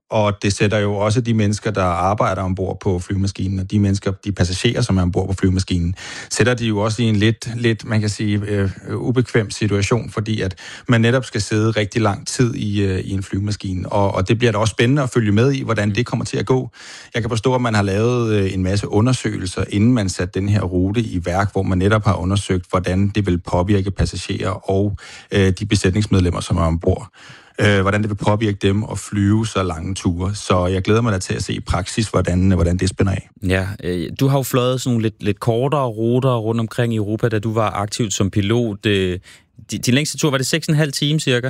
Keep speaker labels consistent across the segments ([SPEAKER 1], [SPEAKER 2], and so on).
[SPEAKER 1] Og det sætter jo også de mennesker, der arbejder ombord på flyvemaskinen, og de passagerer, som er ombord på flyvemaskinen, sætter de jo også i en lidt man kan sige, ubekvem situation, fordi at man netop skal sidde rigtig lang tid i en flyvemaskine. Og det bliver da også spændende at følge med i, hvordan det kommer til at gå. Jeg kan forstå, at man har lavet en masse undersøgelser, inden man satte den her rute i værk, hvor man netop har undersøgt, hvordan det vil påvirke passagerer og de besætningsmedlemmer, som er ombord. Hvordan det vil påvirke dem at flyve så lange ture. Så jeg glæder mig da til at se i praksis, hvordan det spænder af.
[SPEAKER 2] Ja, du har jo fløjet sådan nogle lidt kortere ruter rundt omkring i Europa, da du var aktiv som pilot. Din længste tur, var det 6,5 timer cirka?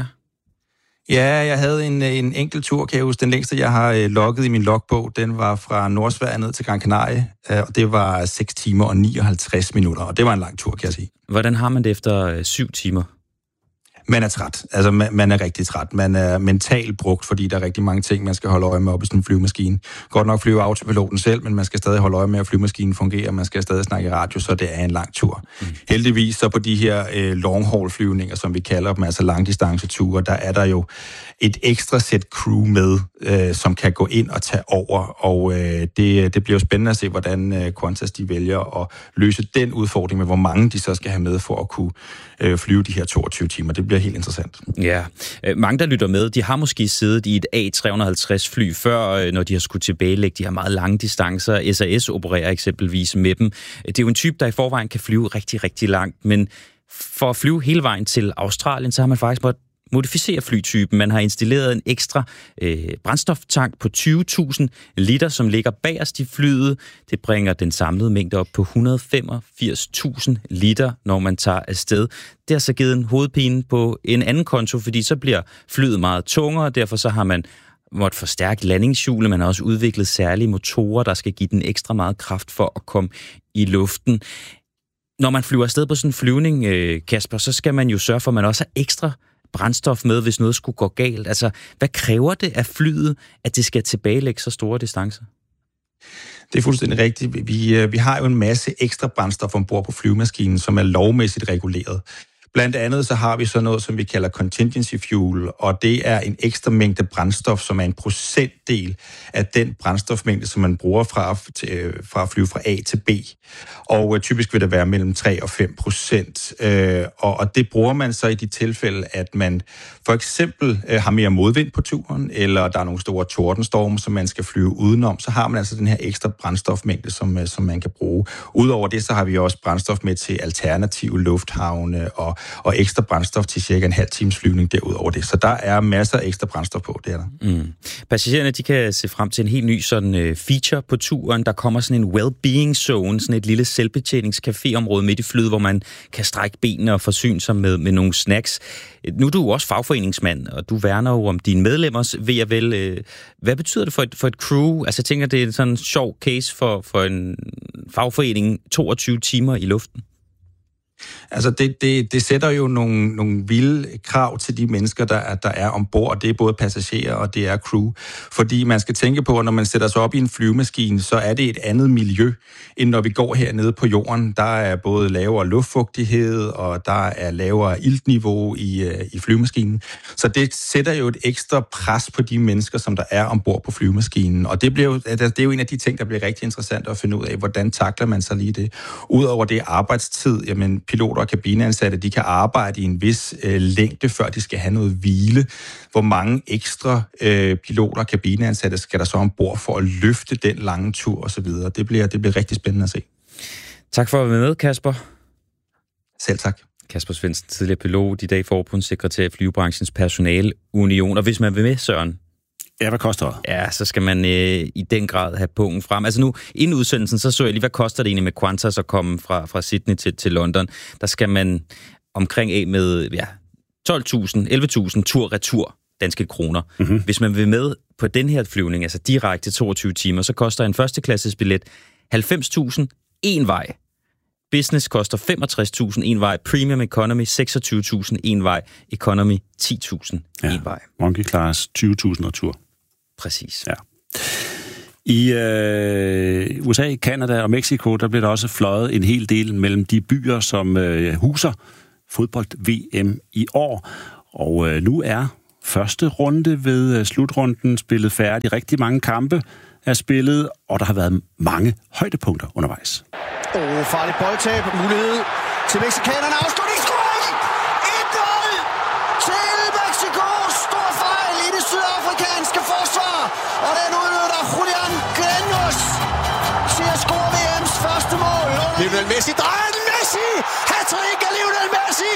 [SPEAKER 1] Ja, jeg havde en enkelt tur, kan jeg huske. Den længste, jeg har logget i min logbog, den var fra Nordsverige ned til Gran Canaria, og det var 6 timer og 59 minutter, og det var en lang tur, kan jeg sige.
[SPEAKER 2] Hvordan har man det efter 7 timer?
[SPEAKER 1] Man er træt. Altså, man er rigtig træt. Man er mentalt brugt, fordi der er rigtig mange ting, man skal holde øje med op i sådan en flyvemaskine. Godt nok flyver autopiloten selv, men man skal stadig holde øje med, at flyvemaskinen fungerer. Man skal stadig snakke i radio, så det er en lang tur. Heldigvis så på de her long-haul-flyvninger, som vi kalder dem, altså langdistanceture, der er der jo et ekstra sæt crew med, som kan gå ind og tage over. Og det bliver jo spændende at se, hvordan Qantas de vælger at løse den udfordring med, hvor mange de så skal have med for at kunne flyve de her 22 timer. Det bliver helt interessant.
[SPEAKER 2] Ja, mange der lytter med, de har måske siddet i et A350-fly før, når de har skulle tilbagelægge de her meget lange distancer. SAS opererer eksempelvis med dem. Det er jo en type, der i forvejen kan flyve rigtig, rigtig langt, men for at flyve hele vejen til Australien, så har man faktisk måttet modificere flytypen. Man har installeret en ekstra brændstoftank på 20.000 liter, som ligger bagerst i flyet. Det bringer den samlede mængde op på 185.000 liter, når man tager afsted. Det har så givet en hovedpine på en anden konto, fordi så bliver flyet meget tungere, og derfor så har man måtte forstærke landingshjulet. Man har også udviklet særlige motorer, der skal give den ekstra meget kraft for at komme i luften. Når man flyver afsted på sådan en flyvning, Kasper, så skal man jo sørge for, at man også har ekstra brændstof med, hvis noget skulle gå galt. Altså, hvad kræver det af flyet, at det skal tilbagelægge så store distancer?
[SPEAKER 1] Det er fuldstændig rigtigt. Vi har jo en masse ekstra brændstof ombord på flyvemaskinen, som er lovmæssigt reguleret. Blandt andet så har vi så noget, som vi kalder contingency fuel, og det er en ekstra mængde brændstof, som er en procentdel af den brændstofmængde, som man bruger fra at flyve fra A til B. Og typisk vil det være mellem 3 og 5%. Og det bruger man så i de tilfælde, at man for eksempel har mere modvind på turen, eller der er nogle store tordenstorme, som man skal flyve udenom, så har man altså den her ekstra brændstofmængde, som man kan bruge. Udover det, så har vi også brændstof med til alternative lufthavne og ekstra brændstof til cirka en halv times flyvning derudover det. Så der er masser af ekstra brændstof på, det er der.
[SPEAKER 2] Passagererne, de kan se frem til en helt ny sådan feature på turen. Der kommer sådan en well-being zone, sådan et lille selvbetjeningscaféområde midt i flyet, hvor man kan strække benene og forsyne sig med nogle snacks. Nu er du også fagforeningsmand, og du værner jo om dine medlemmers ved at vel. Hvad betyder det for et crew? Altså jeg tænker, det er sådan en sjov case for en fagforening 22 timer i luften.
[SPEAKER 1] Altså, det sætter jo nogle vilde krav til de mennesker, der er ombord. Det er både passagerer og det er crew. Fordi man skal tænke på, at når man sætter sig op i en flyvemaskine, så er det et andet miljø, end når vi går hernede på jorden. Der er både lavere luftfugtighed, og der er lavere iltniveau i flyvemaskinen. Så det sætter jo et ekstra pres på de mennesker, som der er ombord på flyvemaskinen. Og det er jo en af de ting, der bliver rigtig interessant at finde ud af, hvordan takler man så lige det. Udover det arbejdstid, jamen piloter og kabineansatte, de kan arbejde i en vis længde, før de skal have noget hvile. Hvor mange ekstra piloter og kabineansatte skal der så ombord for at løfte den lange tur osv. Det bliver rigtig spændende at se. Tak for at være med, Kasper. Selv tak. Kasper Svendsen, tidligere pilot, i dag forbundssekretær i Flyvebranchens Personalunion. Og hvis man vil med, Søren?
[SPEAKER 3] Ja, hvad koster det?
[SPEAKER 2] Ja, så skal man i den grad have pungen frem. Altså nu, inden udsendelsen, så jeg lige, hvad koster det egentlig med Qantas at komme fra Sydney til London? Der skal man omkring af med 11.000 tur-retur danske kroner. Mm-hmm. Hvis man vil med på den her flyvning, altså direkte 22 timer, så koster en førsteklasses billet 90.000 en vej. Business koster 65.000 en vej, Premium Economy 26.000 en vej, Economy 10.000 en vej.
[SPEAKER 3] Monkey Class 20.000 tur.
[SPEAKER 2] Præcis.
[SPEAKER 3] Ja. I USA, Canada og Mexico, der bliver der også fløjet en hel del mellem de byer, som huser fodbold-VM i år. Og nu er første runde ved slutrunden spillet færdig. Rigtig mange kampe er spillet, og der har været mange højdepunkter undervejs.
[SPEAKER 4] Farligt boldtab. Mulighed til mexikanerne. Afslutningsscoring! 1-0 til Mexico. Stor fejl i det sydafrikanske forsvar. Og den udnytter Julian Grenos til at score VM's første mål. Lionel Messi drejer den. Messi! Hat-trick af Lionel Messi!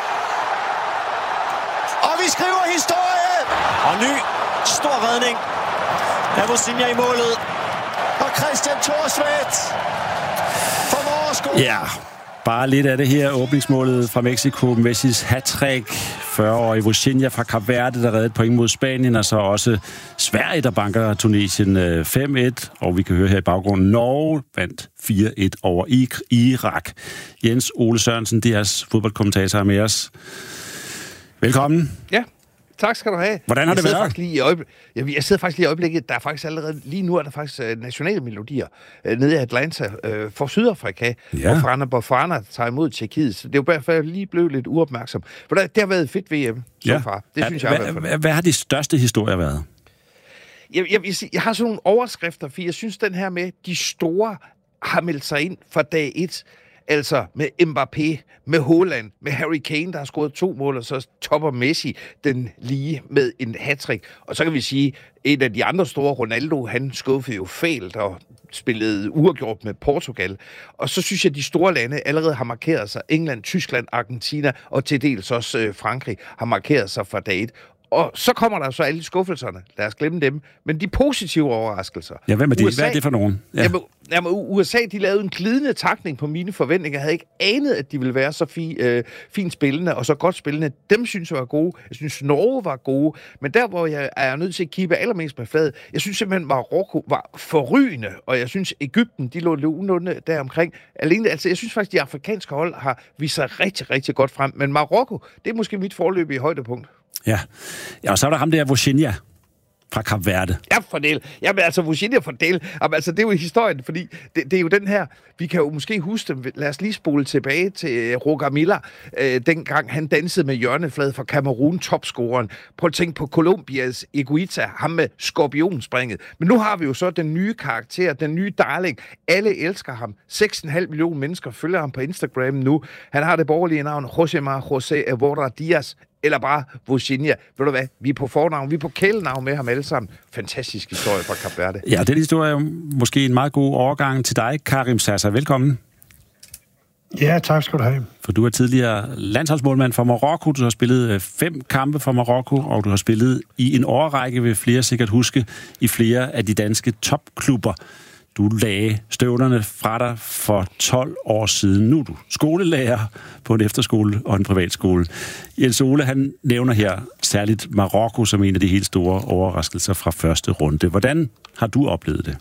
[SPEAKER 4] Og vi skriver historie. Og ny stor redning af Vozinha i målet. Og Christian Thorstvedt formår at score.
[SPEAKER 3] Ja, bare lidt af det her. Åbningsmålet fra Mexico. Messis hat-trick. 40-årige Vozinha fra Kap Verde, der redder et point mod Spanien, og så også Sverige, der banker Tunesien 5-1. Og vi kan høre her i baggrunden, Norge vandt 4-1 over Irak. Jens Ole Sørensen, DR's fodboldkommentator, er med os. Velkommen.
[SPEAKER 5] Ja, tak skal du have.
[SPEAKER 3] Hvordan har det været?
[SPEAKER 5] Jeg sidder faktisk lige i øjeblikket. Der er faktisk allerede lige nu er der faktisk nationale melodier nede i Atlanta for Sydafrika, hvor Bafana tager imod Tjekkiet. Så det er jo i hvert fald lige blevet lidt uopmærksom. For det har været et fedt VM så far. Det synes jeg i hvert fald.
[SPEAKER 3] Hvad har de største historier været?
[SPEAKER 5] Jeg har sådan nogle overskrifter, for jeg synes den her med, de store har meldt sig ind fra dag 1. Altså med Mbappé, med Haaland, med Harry Kane, der har scoret 2 mål, og så topper Messi den lige med en hattrick. Og så kan vi sige, en af de andre store, Ronaldo, han skuffede jo fælt og spillede uafgjort med Portugal. Og så synes jeg, at de store lande allerede har markeret sig. England, Tyskland, Argentina og til dels også Frankrig har markeret sig fra dag 1. Og så kommer der så alle skuffelserne. Lad os glemme dem. Men de positive overraskelser.
[SPEAKER 3] Ja, hvem er de? Hvad er det for nogen? Ja.
[SPEAKER 5] Jamen, USA, de lavede en glidende takning på mine forventninger. Jeg havde ikke anet, at de ville være så fint spillende og så godt spillende. Dem synes jeg var gode. Jeg synes, Norge var gode. Men der, hvor jeg er nødt til at kippe allermest med fladet, jeg synes simpelthen, Marokko var forrygende. Og jeg synes, Egypten, de lå nogenlunde deromkring. Alene, altså, jeg synes faktisk, de afrikanske hold har vist sig rigtig, rigtig godt frem. Men Marokko, det er måske mit forløbige højdepunkt.
[SPEAKER 3] Ja, og så er der ham der Vozinha fra Kap Verde.
[SPEAKER 5] Ja, fordel. Jamen altså, Vozinha fordel. Jamen altså, det er jo historien, fordi det er jo den her, vi kan jo måske huske dem. Lad os lige spole tilbage til Roger Miller, dengang han dansede med hjørneflade for Cameroon, topscoreren. Prøv at tænke på Colombias Higuita, ham med skorpionspringet. Men nu har vi jo så den nye karakter, den nye darling. Alle elsker ham. 6,5 millioner mennesker følger ham på Instagram nu. Han har det borgerlige navn Josemar José Evora Diaz, eller bare Vozinha. Ved du hvad? Vi er på fornavn, vi er på kælenavn med ham alle sammen. Fantastisk historie fra Kap Verde.
[SPEAKER 3] Ja, den historie er måske en meget god overgang til dig, Karim Sasser. Velkommen.
[SPEAKER 6] Ja, tak skal du have.
[SPEAKER 3] For du er tidligere landsholdsmålmand for Marokko. Du har spillet 5 kampe for Marokko, og du har spillet i en årrække, vil flere sikkert huske, i flere af de danske topklubber. Du lagde støvlerne fra dig for 12 år siden. Nu er du skolelærer på en efterskole og en privatskole. Jens Ole, han nævner her særligt Marokko som en af de helt store overraskelser fra første runde. Hvordan har du oplevet det?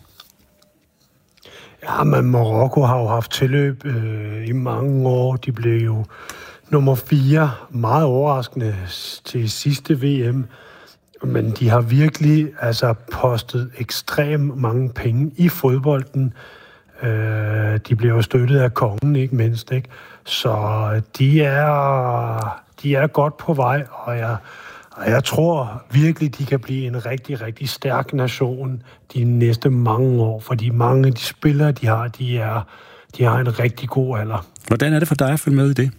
[SPEAKER 6] Ja, men Marokko har jo haft tilløb i mange år. De blev jo nummer 4, meget overraskende til sidste VM. Men de har virkelig postet ekstremt mange penge i fodbolden. De bliver jo støttet af kongen, ikke mindst. Ikke? Så de er godt på vej, og jeg tror virkelig, de kan blive en rigtig, rigtig stærk nation de næste mange år. Fordi mange af de spillere, de har en rigtig god alder.
[SPEAKER 3] Hvordan er det for dig at følge med i det?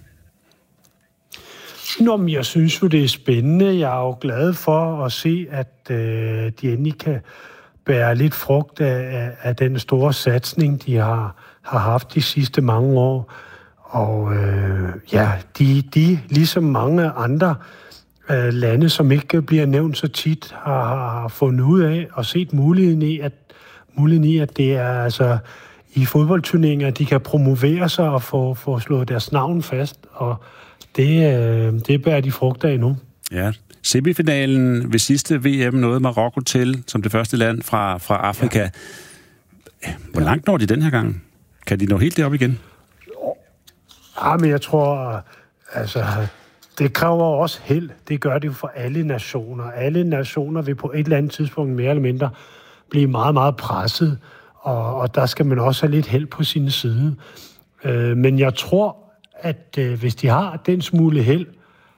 [SPEAKER 6] Nå, men jeg synes jo, det er spændende. Jeg er jo glad for at se, at de endelig kan bære lidt frugt af den store satsning, de har haft de sidste mange år. Og de ligesom mange andre lande, som ikke bliver nævnt så tit, har fundet ud af og set muligheden i, at det er altså i fodboldturneringer, de kan promovere sig og få slået deres navn fast, og det bærer de frugter endnu. Ja.
[SPEAKER 3] Semifinalen ved sidste VM nåede Marokko til som det første land fra Afrika. Ja. Hvor langt når de den her gang? Kan de nå helt derop igen?
[SPEAKER 6] Ja, men jeg tror, det kræver også held. Det gør det for alle nationer. Alle nationer vil på et eller andet tidspunkt mere eller mindre blive meget, meget presset, og der skal man også have lidt held på sin side. Men jeg tror, at hvis de har den smule held,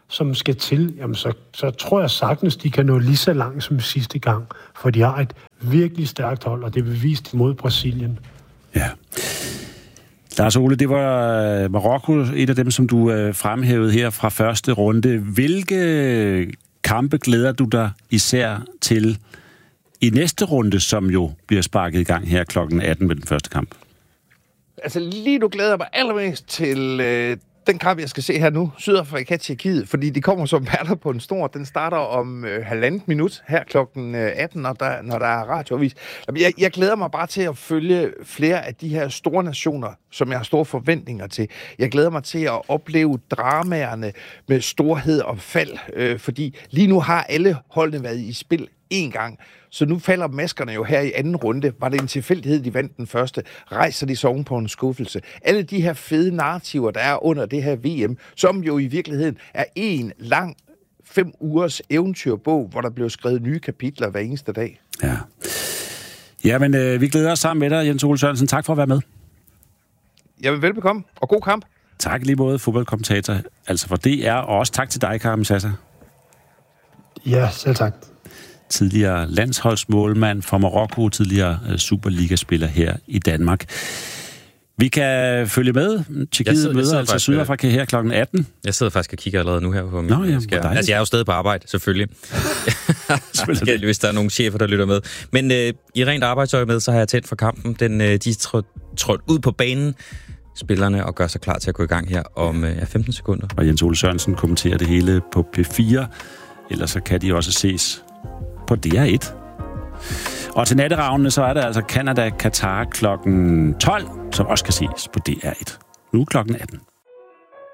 [SPEAKER 6] som skal til, jamen så tror jeg sagtens, de kan nå lige så langt som sidste gang, for de har et virkelig stærkt hold, og det er bevist mod Brasilien.
[SPEAKER 3] Ja. Lars Ole, det var Marokko, et af dem, som du fremhævede her fra første runde. Hvilke kampe glæder du dig især til i næste runde, som jo bliver sparket i gang her klokken 18 med den første kamp?
[SPEAKER 5] Altså lige nu glæder jeg mig allermest til den kamp, jeg skal se her nu, Sydafrika-Tjekkiet, fordi de kommer som værter på en stor. Den starter om 1,5 minut her klokken 18, når der er radioavis. Jeg glæder mig bare til at følge flere af de her store nationer, som jeg har store forventninger til. Jeg glæder mig til at opleve dramaerne med storhed og fald, fordi lige nu har alle holdene været i spil én gang. Så nu falder maskerne jo her i anden runde. Var det en tilfældighed, de vandt den første? Rejser de så oven på en skuffelse? Alle de her fede narrativer, der er under det her VM, som jo i virkeligheden er en lang 5 ugers eventyrbog, hvor der bliver skrevet nye kapitler hver eneste dag.
[SPEAKER 3] Ja. Jamen, vi glæder os sammen med dig, Jens Ole Sørensen. Tak for at være med.
[SPEAKER 5] Jamen, velbekomme, og god kamp.
[SPEAKER 3] Tak lige måde, fodboldkommentator, altså for DR, og også tak til dig, Karim Sasser.
[SPEAKER 6] Ja, selv tak.
[SPEAKER 3] Tidligere landsholdsmålmand for Marokko, tidligere Superliga-spiller her i Danmark. Vi kan følge med. Tjekkiet møder altså Sydafrika her klokken 18.
[SPEAKER 2] Jeg sidder faktisk og kigger allerede nu her på min skærm. Altså, jeg er jo stadig på arbejde, selvfølgelig. Hvis der er nogle chefer, der lytter med. Men i rent arbejdsøje med, så har jeg tændt for kampen. De er trådt ud på banen, spillerne, og gør sig klar til at gå i gang her om 15 sekunder.
[SPEAKER 3] Og Jens Ole Sørensen kommenterer det hele på P4. Ellers så kan de også ses på DR1. Og til natteravnene, så er der altså Canada-Katar klokken 12, som også kan ses på DR1. Nu klokken 18.